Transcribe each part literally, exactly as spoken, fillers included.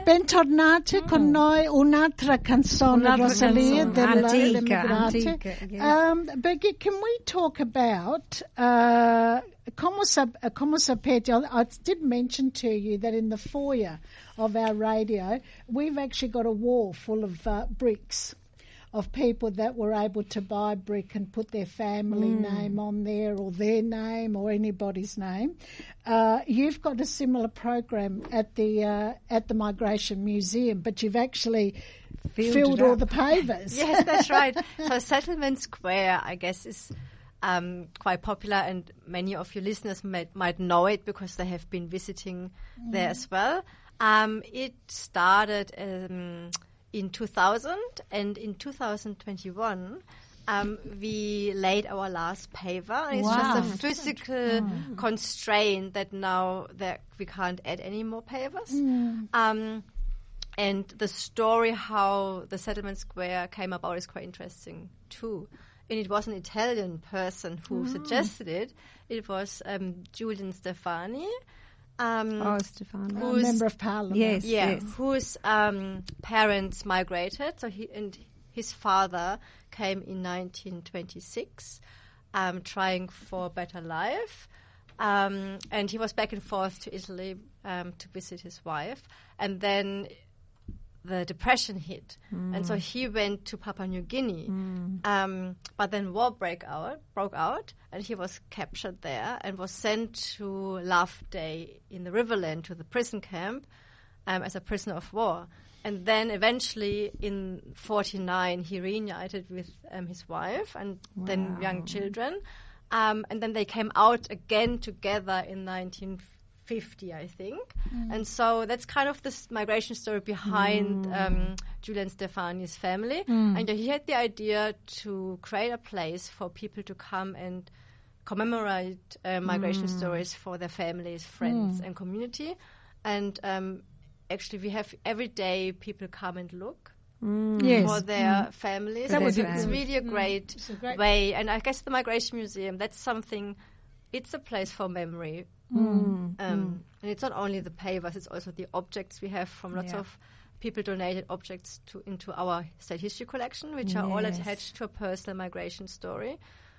Bentornati mm. con noi un'altra canzone, un'altra Rosalia, canzone. dell'Emigrati. Antica, antica, yes. um, but can we talk about, uh, come, sap- come sapete, I, I did mention to you that in the foyer of our radio, we've actually got a wall full of uh, bricks of people that were able to buy brick and put their family mm. name on there, or their name, or anybody's name. Uh, you've got a similar program at the uh, at the Migration Museum, but you've actually filled, filled all the pavers. Yes, that's right. So Settlement Square, I guess, is um, quite popular, and many of your listeners might, might know it because they have been visiting mm. there as well. Um, it started Um, in two thousand, and in two thousand twenty-one, um, we laid our last paver. And it's wow. just a physical mm. constraint that now that we can't add any more pavers. Mm. Um, and the story how the Settlement Square came about is quite interesting too. And it was an Italian person who mm. suggested it. It was um, Julian Stefani. Um, oh, Stefano. Who's, Member of Parliament. Yes, yeah, yes. Whose um, parents migrated. So he and his father came in nineteen twenty-six, um, trying for a better life. Um, and he was back and forth to Italy um, to visit his wife. And then the depression hit. Mm. And so he went to Papua New Guinea. Mm. Um, but then war break out, broke out, and he was captured there and was sent to Loveday in the Riverland to the prison camp um, as a prisoner of war. And then eventually in forty-nine he reunited with um, his wife and wow. then young children. Um, and then they came out again together in nineteen fifty, I think. Mm. And so that's kind of this migration story behind mm. um, Julian Stefani's family. Mm. And he had the idea to create a place for people to come and commemorate uh, migration mm. stories for their families, friends, mm. and community. And um, actually, we have every day people come and look mm. yes. for their mm. families. That it's, was it's really a great, mm. a great way. And I guess the Migration Museum, that's something, it's a place for memory. Mm. Um, mm. And it's not only the pavers, it's also the objects we have from lots yeah. of people donated objects to into our state history collection, which yes. are all attached to a personal migration story.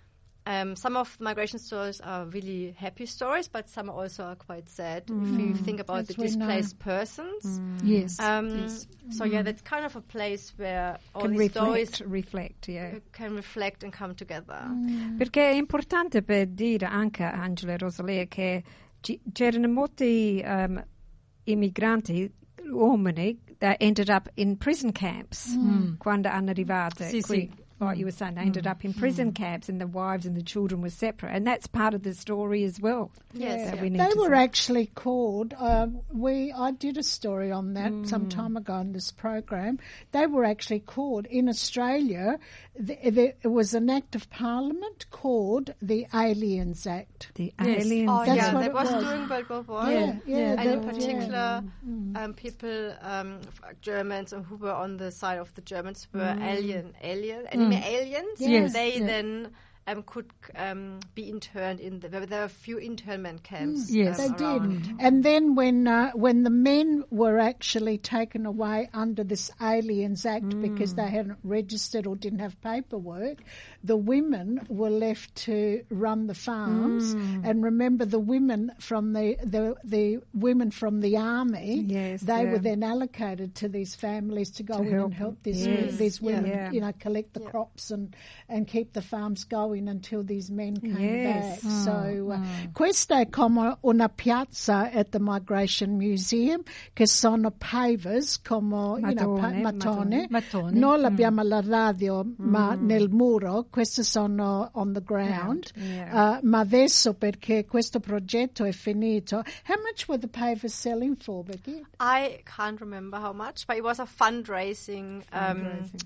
Um, some of the migration stories are really happy stories, but some also are quite sad. Mm. If you think about That's the displaced persons. Mm. Yes. Um, yes. So, yeah, that's kind of a place where all can these reflect, stories reflect, yeah. can reflect and come together. Mm. Perché è importante per dire anche, Angela e Rosalia, che c- c'erano molti um, immigranti, uomini, that ended up in prison camps mm. quando hanno arrivato sì, qui. sì. What you were saying, they ended up in prison camps, and the wives and the children were separate, and that's part of the story as well. Yes, yeah. we they were say. actually called. Uh, we I did a story on that mm. some time ago in this program. They were actually called in Australia. The, the, it was an act of Parliament called the Aliens Act. The yes. Aliens. Oh, That's yeah, what that it was, was during World War One. Yeah, yeah, and that, in particular, yeah. um, people, um, Germans who were on the side of the Germans were mm. alien, alien, enemy mm. aliens. Yes. They yeah. then um, could um, be interned in the. There were a few internment camps. Mm. Yes, um, they around. did. And then when uh, when the men were actually taken away under this Aliens Act mm. because they hadn't registered or didn't have paperwork, the women were left to run the farms. Mm. And remember, the women from the the, the women from the army, yes, they yeah. were then allocated to these families to go to in help. and help these Yes. these women, yeah. you know, collect the yeah. crops and and keep the farms going until these men came Yes. back. Mm. So uh, mm. questa è come una piazza at the Migration Museum, che sono pavers come Matone, you know, pa- matone. matone. Noi Mm. l'abbiamo alla radio, Mm. ma nel muro, queste sono on the ground. Yeah. Uh, ma adesso, perché questo progetto è finito, how much were the pavers selling for, Becky? I can't remember how much, but it was a fundraising. Um, Fundraising.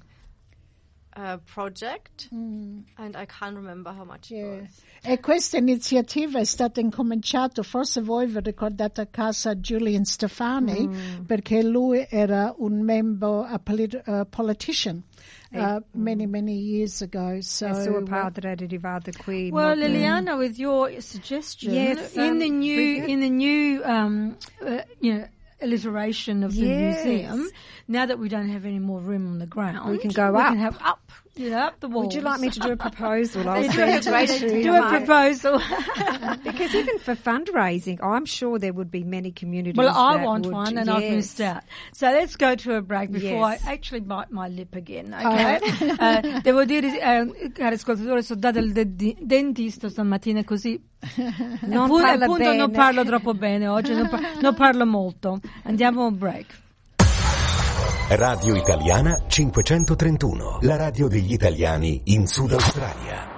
Uh, project Mm. and I can't remember how much Yeah. it was. E questa iniziativa è stata incominciata, forse voi vi ricordate a casa Julian Stefani, mm. perché lui era un membro, a polit- uh, politician uh, many, many years ago. So, e suo padre è arrivato qui. Well, molto- Liliana, with your suggestion, Yes, in um, the new, Bridget? in the new, um, uh, you know, alliteration of the Yes. museum. Now that we don't have any more room on the ground, We can go we up. can have up, you know, up the walls. Would you like me to do a proposal? I'll do send a, it to do you. a proposal? Because even for fundraising, I'm sure there would be many communities. Well, I that want would, one, and yes. I've missed out. So let's go to a break before Yes. I actually bite my lip again. Okay? Eh, devo dire, eh, cari ascoltatori, sono data al de- dentista stamattina, così Non appunto, parla appunto bene. non parlo troppo bene oggi, non, par- non parlo molto. Andiamo a un break. Radio Italiana cinquecentotrentuno, la radio degli italiani in Sud Australia.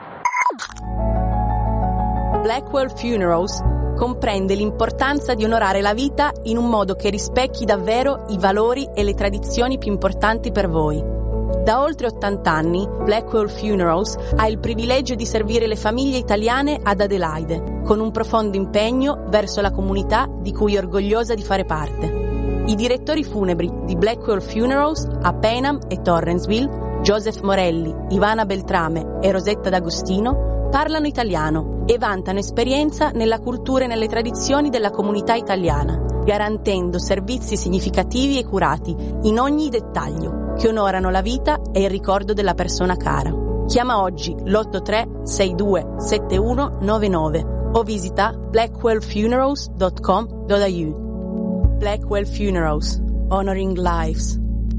Blackwell Funerals comprende l'importanza di onorare la vita in un modo che rispecchi davvero i valori e le tradizioni più importanti per voi. Da oltre ottanta anni, Blackwell Funerals ha il privilegio di servire le famiglie italiane ad Adelaide, con un profondo impegno verso la comunità di cui è orgogliosa di fare parte. I direttori funebri di Blackwell Funerals a Payneham e Torrensville, Joseph Morelli, Ivana Beltrame e Rosetta D'Agostino, parlano italiano e vantano esperienza nella cultura e nelle tradizioni della comunità italiana, garantendo servizi significativi e curati in ogni dettaglio, che onorano la vita e il ricordo della persona cara. Chiama oggi l'otto tre sei due sette uno nove nove o visita blackwell funerals dot com dot a u. Blackwell Funerals, honoring lives.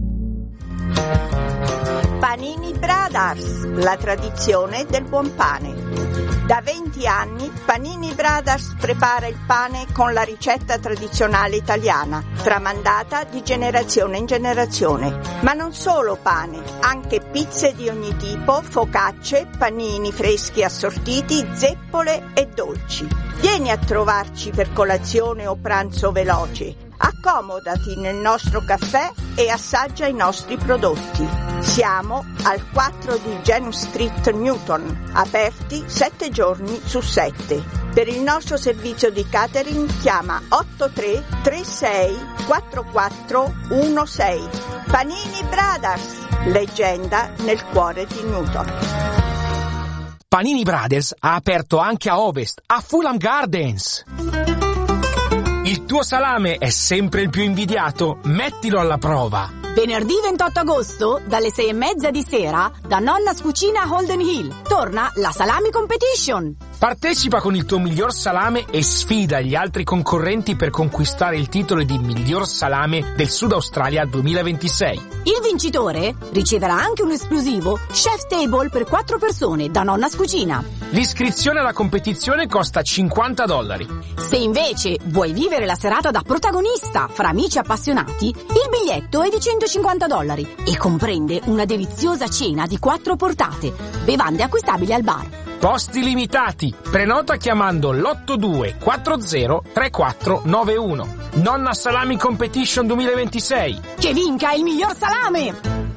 Panini Brothers, la tradizione del buon pane. Da venti anni Panini Brothers prepara il pane con la ricetta tradizionale italiana, tramandata di generazione in generazione. Ma non solo pane, anche pizze di ogni tipo, focacce, panini freschi assortiti, zeppole e dolci. Vieni a trovarci per colazione o pranzo veloce. Accomodati nel nostro caffè e assaggia i nostri prodotti. Siamo al quattro di Janus Street, Newton, aperti sette giorni su sette. Per il nostro servizio di catering chiama otto tre tre sei quattro quattro uno sei. Panini Brothers, leggenda nel cuore di Newton. Panini Brothers ha aperto anche a Ovest, a Fulham Gardens. Il tuo salame è sempre il più invidiato? Mettilo alla prova. Venerdì ventotto agosto, dalle sei e mezza di sera, da Nonna's Cucina Holden Hill, torna la Salami Competition. Partecipa con il tuo miglior salame e sfida gli altri concorrenti per conquistare il titolo di miglior salame del Sud Australia duemilaventisei. Il vincitore riceverà anche un esclusivo Chef Table per quattro persone da Nonna's Cucina. L'iscrizione alla competizione costa cinquanta dollari. Se invece vuoi vivere la serata da protagonista fra amici appassionati, il biglietto è di centocinquanta dollari e comprende una deliziosa cena di quattro portate, bevande acquistabili al bar. Posti limitati. Prenota chiamando l'otto due quattro zero tre quattro nove uno. Nonna Salami Competition duemilaventisei. Che vinca il miglior salame!